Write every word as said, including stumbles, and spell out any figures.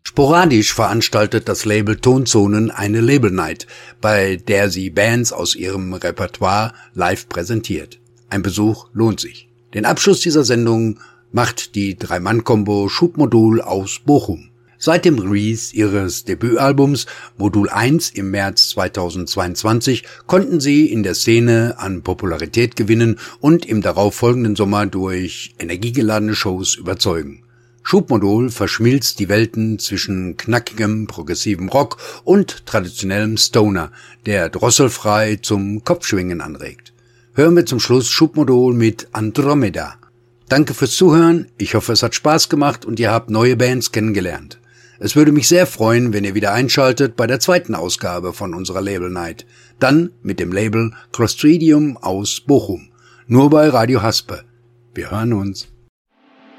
Sporadisch veranstaltet das Label Tonzonen eine Label Night, bei der sie Bands aus ihrem Repertoire live präsentiert. Ein Besuch lohnt sich. Den Abschluss dieser Sendung macht die Drei-Mann-Kombo Schubmodul aus Bochum. Seit dem Release ihres Debütalbums Modul eins im März zweitausendzweiundzwanzig konnten sie in der Szene an Popularität gewinnen und im darauffolgenden Sommer durch energiegeladene Shows überzeugen. Schubmodul verschmilzt die Welten zwischen knackigem, progressivem Rock und traditionellem Stoner, der drosselfrei zum Kopfschwingen anregt. Hören wir zum Schluss Schubmodul mit Andromeda. Danke fürs Zuhören, ich hoffe, es hat Spaß gemacht und ihr habt neue Bands kennengelernt. Es würde mich sehr freuen, wenn ihr wieder einschaltet bei der zweiten Ausgabe von unserer Label Night. Dann mit dem Label Clostridium aus Bochum. Nur bei Radio Haspe. Wir hören uns.